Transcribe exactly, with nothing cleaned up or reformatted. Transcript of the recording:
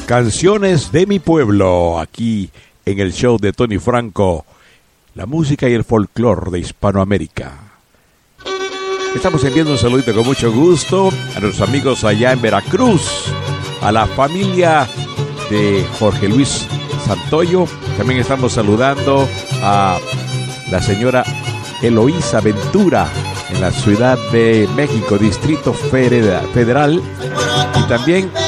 Canciones de mi pueblo, aquí en el show de Tony Franco, la música y el folclore de Hispanoamérica. Estamos enviando un saludito con mucho gusto a nuestros amigos allá en Veracruz, a la familia de Jorge Luis Santoyo. También estamos saludando a la señora Eloísa Ventura en la Ciudad de México, Distrito Federal, y también